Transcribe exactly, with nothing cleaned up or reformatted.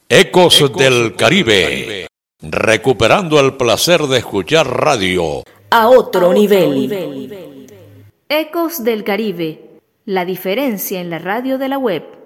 Ecos, Ecos del Caribe. Caribe, recuperando el placer de escuchar radio a otro, a otro nivel. nivel. Ecos del Caribe, la diferencia en la radio de la web.